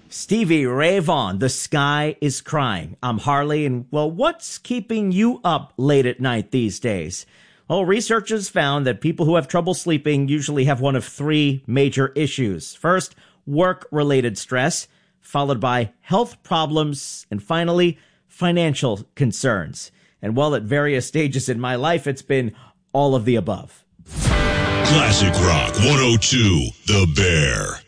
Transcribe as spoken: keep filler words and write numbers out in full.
Stevie Ray Vaughan, The Sky is Crying. I'm Harley, and, well, what's keeping you up late at night these days? Well, researchers found that people who have trouble sleeping usually have one of three major issues. First, work-related stress, followed by health problems, and finally, financial concerns. And while at various stages in my life, it's been all of the above. Classic Rock one oh two, The Bear.